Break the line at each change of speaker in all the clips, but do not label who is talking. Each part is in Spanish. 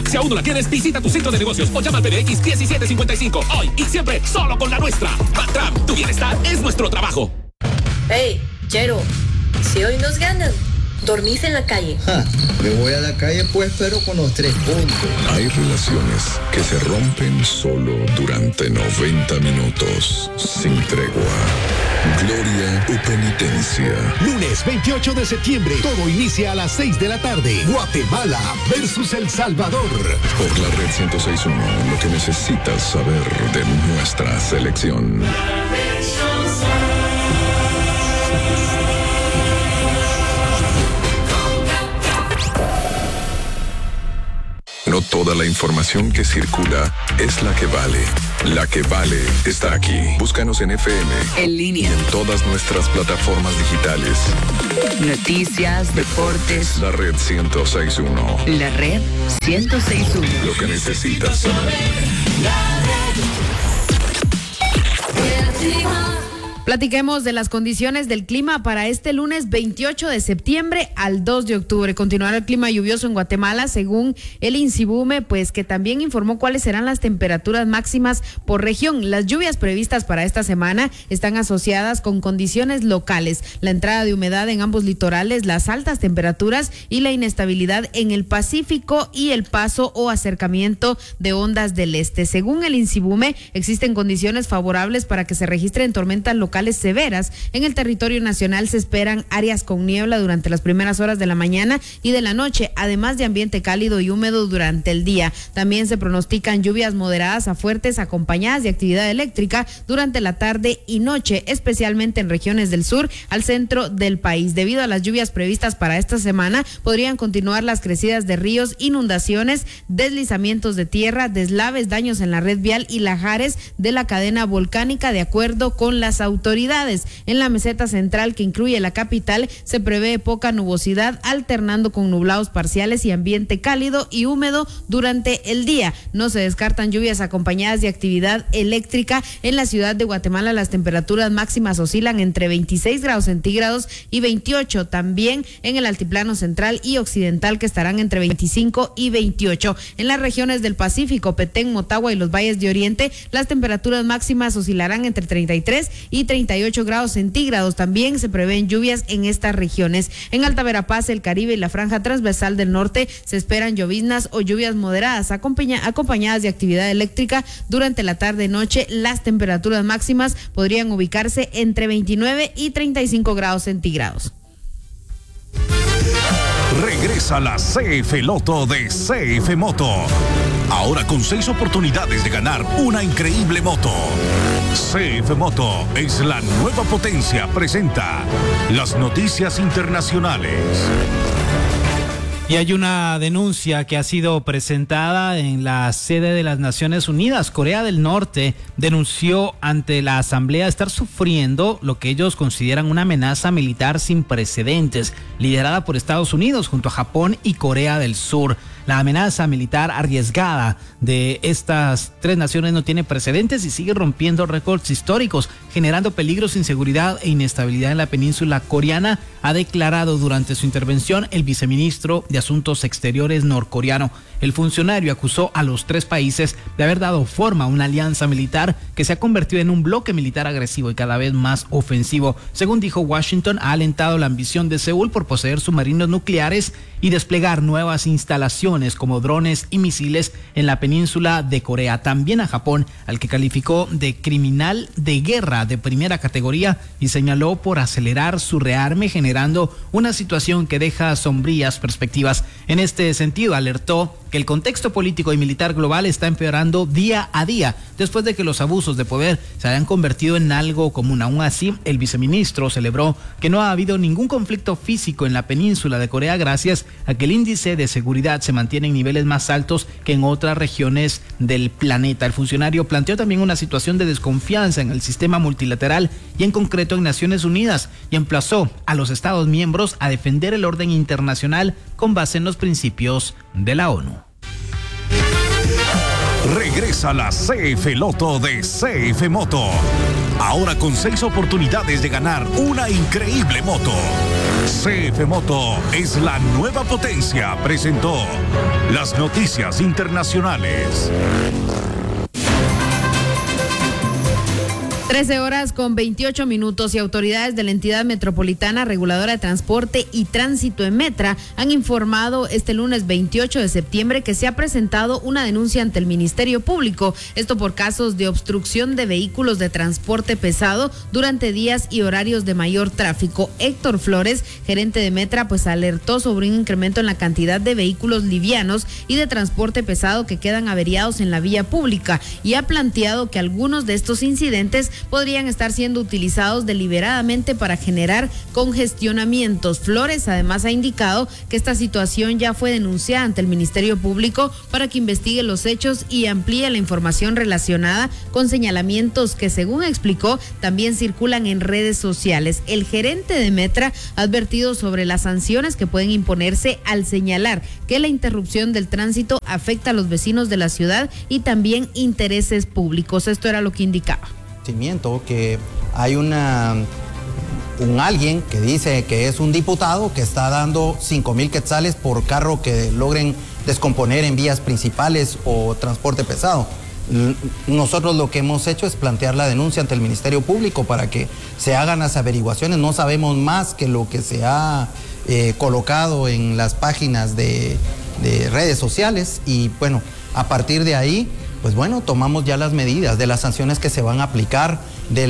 Si aún no la tienes, visita tu centro de negocios o llama al PBX 1755. Hoy y siempre, solo con la nuestra. Bantrap, tu bienestar es nuestro trabajo.
Hey, Chero, si hoy nos ganan, dormís en la calle.
Me voy a la calle pues, pero con los 3 puntos.
Hay relaciones que se rompen solo durante 90 minutos, sin tregua. Gloria o penitencia.
Lunes 28 de septiembre, todo inicia a las 6 de la tarde. Guatemala versus El Salvador.
Por la Red 106.1, lo que necesitas saber de nuestra selección. No toda la información que circula es la que vale. La que vale está aquí. Búscanos en FM.
En línea.
Y en todas nuestras plataformas digitales.
Noticias, deportes.
La Red 106.1.
La Red 106.1.
Lo que necesitas saber.
Platiquemos de las condiciones del clima para este lunes 28 de septiembre al 2 de octubre. Continuará el clima lluvioso en Guatemala, según el INSIBUME, pues que también informó cuáles serán las temperaturas máximas por región. Las lluvias previstas para esta semana están asociadas con condiciones locales, la entrada de humedad en ambos litorales, las altas temperaturas y la inestabilidad en el Pacífico y el paso o acercamiento de ondas del este. Según el INSIBUME, existen condiciones favorables para que se registren tormentas locales severas. En el territorio nacional se esperan áreas con niebla durante las primeras horas de la mañana y de la noche, además de ambiente cálido y húmedo durante el día. También se pronostican lluvias moderadas a fuertes acompañadas de actividad eléctrica durante la tarde y noche, especialmente en regiones del sur al centro del país. Debido a las lluvias previstas para esta semana, podrían continuar las crecidas de ríos, inundaciones, deslizamientos de tierra, deslaves, daños en la red vial y lajares de la cadena volcánica, de acuerdo con las autoridades. En la meseta central, que incluye la capital, se prevé poca nubosidad, alternando con nublados parciales y ambiente cálido y húmedo durante el día. No se descartan lluvias acompañadas de actividad eléctrica. En la ciudad de Guatemala, las temperaturas máximas oscilan entre 26 grados centígrados y 28. También en el altiplano central y occidental, que estarán entre 25 y 28. En las regiones del Pacífico, Petén, Motagua y los valles de Oriente, las temperaturas máximas oscilarán entre 33 y 38 grados centígrados. También se prevén lluvias en estas regiones. En Alta Verapaz, el Caribe y la franja transversal del norte se esperan lloviznas o lluvias moderadas acompañadas de actividad eléctrica durante la tarde-noche. Las temperaturas máximas podrían ubicarse entre 29 y 35 grados centígrados.
Regresa la CF Loto de CF Moto. Ahora con 6 oportunidades de ganar una increíble moto. CF Moto es la nueva potencia. Presenta las noticias internacionales.
Y hay una denuncia que ha sido presentada en la sede de las Naciones Unidas. Corea del Norte denunció ante la Asamblea estar sufriendo lo que ellos consideran una amenaza militar sin precedentes, liderada por Estados Unidos junto a Japón y Corea del Sur. La amenaza militar arriesgada de estas 3 naciones no tiene precedentes y sigue rompiendo récords históricos, generando peligros, inseguridad e inestabilidad en la península coreana, ha declarado durante su intervención el viceministro de Asuntos Exteriores norcoreano. El funcionario acusó a los 3 países de haber dado forma a una alianza militar que se ha convertido en un bloque militar agresivo y cada vez más ofensivo. Según dijo, Washington ha alentado la ambición de Seúl por poseer submarinos nucleares y desplegar nuevas instalaciones como drones y misiles en la península de Corea. También a Japón, al que calificó de criminal de guerra de primera categoría y señaló por acelerar su rearme, generando una situación que deja sombrías perspectivas. En este sentido, alertó que el contexto político y militar global está empeorando día a día después de que los abusos de poder se hayan convertido en algo común. Aún así, el viceministro celebró que no ha habido ningún conflicto físico en la península de Corea gracias a que el índice de seguridad se mantiene en niveles más altos que en otras regiones del planeta. El funcionario planteó también una situación de desconfianza en el sistema multilateral y en concreto en Naciones Unidas, y emplazó a los Estados miembros a defender el orden internacional con base en los principios de la ONU.
Regresa la CF Loto de CF Moto. Ahora con 6 oportunidades de ganar una increíble moto. CF Moto es la nueva potencia. Presentó las noticias internacionales.
13:28 y autoridades de la entidad metropolitana reguladora de transporte y tránsito EMETRA han informado este lunes 28 de septiembre que se ha presentado una denuncia ante el Ministerio Público, esto por casos de obstrucción de vehículos de transporte pesado durante días y horarios de mayor tráfico. Héctor Flores, gerente de EMETRA, pues alertó sobre un incremento en la cantidad de vehículos livianos y de transporte pesado que quedan averiados en la vía pública y ha planteado que algunos de estos incidentes podrían estar siendo utilizados deliberadamente para generar congestionamientos. Flores además ha indicado que esta situación ya fue denunciada ante el Ministerio Público para que investigue los hechos y amplíe la información relacionada con señalamientos que, según explicó, también circulan en redes sociales. El gerente de EMETRA ha advertido sobre las sanciones que pueden imponerse al señalar que la interrupción del tránsito afecta a los vecinos de la ciudad y también intereses públicos. Esto era lo que indicaba.
Que hay un alguien que dice que es un diputado que está dando 5,000 quetzales por carro que logren descomponer en vías principales o transporte pesado. Nosotros lo que hemos hecho es plantear la denuncia ante el Ministerio Público para que se hagan las averiguaciones. No sabemos más que lo que se ha colocado en las páginas de redes sociales y bueno, a partir de ahí pues bueno, tomamos ya las medidas de las sanciones que se van a aplicar, de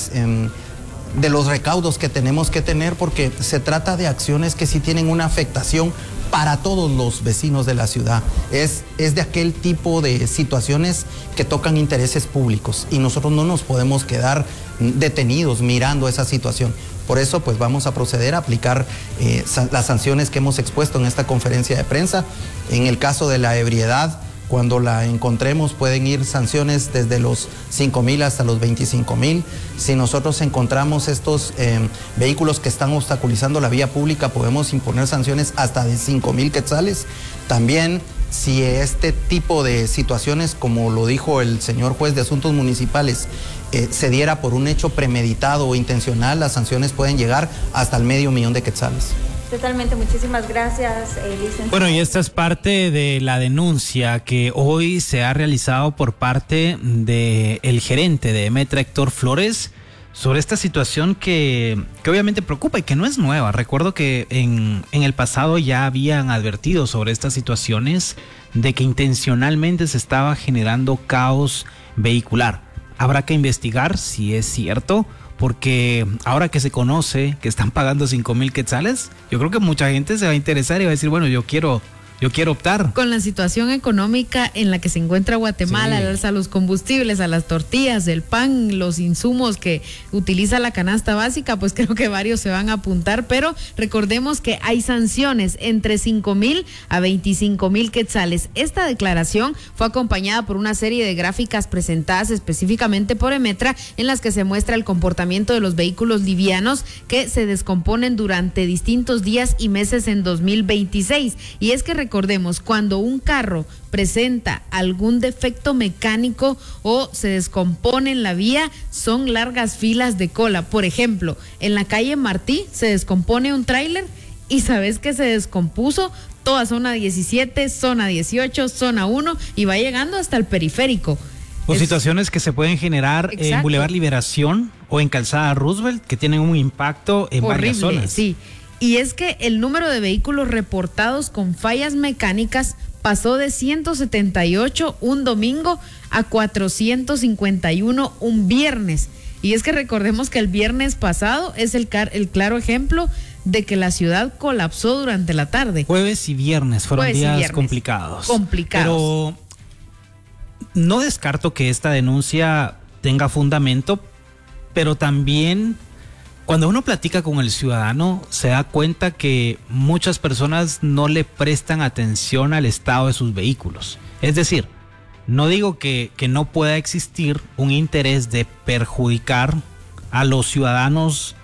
los recaudos que tenemos que tener, porque se trata de acciones que sí tienen una afectación para todos los vecinos de la ciudad. Es de aquel tipo de situaciones que tocan intereses públicos y nosotros no nos podemos quedar detenidos mirando esa situación. Por eso pues vamos a proceder a aplicar las sanciones que hemos expuesto en esta conferencia de prensa. En el caso de la ebriedad, cuando la encontremos pueden ir sanciones desde los 5,000 hasta los 25,000. Si nosotros encontramos estos vehículos que están obstaculizando la vía pública, podemos imponer sanciones hasta de 5,000 quetzales. También si este tipo de situaciones, como lo dijo el señor juez de asuntos municipales, se diera por un hecho premeditado o intencional, las sanciones pueden llegar hasta el $500,000 de quetzales.
Totalmente, muchísimas gracias, licenciado.
Bueno, y esta es parte de la denuncia que hoy se ha realizado por parte del gerente de EMETRA, Héctor Flores, sobre esta situación que obviamente preocupa y que no es nueva. Recuerdo que en el pasado ya habían advertido sobre estas situaciones de que intencionalmente se estaba generando caos vehicular. Habrá que investigar si es cierto, porque ahora que se conoce que están pagando 5,000 quetzales, yo creo que mucha gente se va a interesar y va a decir, bueno, yo quiero optar.
Con la situación económica en la que se encuentra Guatemala, sí, al alza a los combustibles, a las tortillas, el pan, los insumos que utiliza la canasta básica, pues creo que varios se van a apuntar, pero recordemos que hay sanciones entre 5,000 a 25,000 quetzales. Esta declaración fue acompañada por una serie de gráficas presentadas específicamente por EMETRA en las que se muestra el comportamiento de los vehículos livianos que se descomponen durante distintos días y meses en 2026. Y es que recordemos, cuando un carro presenta algún defecto mecánico o se descompone en la vía, son largas filas de cola. Por ejemplo, en la calle Martí se descompone un tráiler y ¿sabes que se descompuso? Toda zona 17, zona 18, zona 1 y va llegando hasta el periférico.
O situaciones que se pueden generar en Boulevard Liberación o en Calzada Roosevelt que tienen un impacto en varias zonas.
Sí. Y es que el número de vehículos reportados con fallas mecánicas pasó de 178 un domingo a 451 un viernes. Y es que recordemos que el viernes pasado es el claro ejemplo de que la ciudad colapsó durante la tarde.
Jueves y viernes fueron días complicados. Pero no descarto que esta denuncia tenga fundamento, pero también cuando uno platica con el ciudadano se da cuenta que muchas personas no le prestan atención al estado de sus vehículos. Es decir, no digo que no pueda existir un interés de perjudicar a los ciudadanos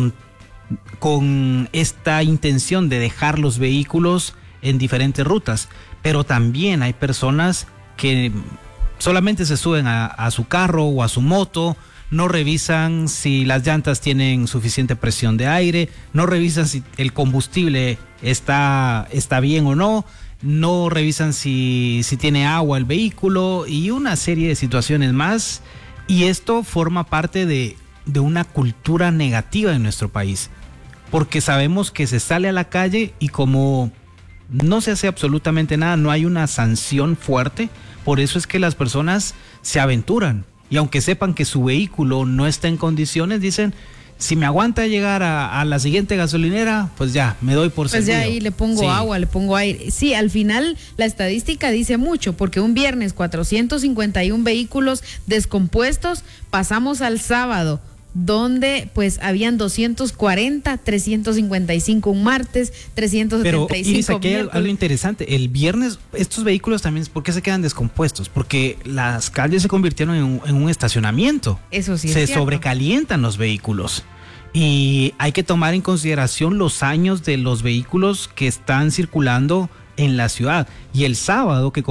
con esta intención de dejar los vehículos en diferentes rutas, pero también hay personas que solamente se suben a su carro o a su moto, no revisan si las llantas tienen suficiente presión de aire, no revisan si el combustible está bien o no, no revisan si tiene agua el vehículo y una serie de situaciones más. Y esto forma parte de una cultura negativa en nuestro país, porque sabemos que se sale a la calle y como no se hace absolutamente nada, no hay una sanción fuerte, por eso es que las personas se aventuran y aunque sepan que su vehículo no está en condiciones, dicen, si me aguanta llegar a la siguiente gasolinera, pues ya, me doy por servido.
Pues ya ahí le pongo agua, le pongo aire. Sí, al final la estadística dice mucho, porque un viernes 451 vehículos descompuestos, pasamos al sábado, donde pues habían 240, 355 un martes, 375
Pero Iris, aquí hay
miércoles.
algo interesante. El viernes estos vehículos también, ¿por qué se quedan descompuestos? Porque las calles se convirtieron en un estacionamiento.
Eso sí es
se
cierto.
sobrecalientan los vehículos. Y hay que tomar en consideración los años de los vehículos que están circulando en la ciudad. Y el sábado que